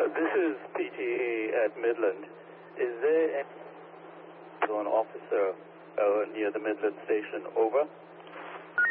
This is PTA at Midland. Is there an officer near the Midland station? Over.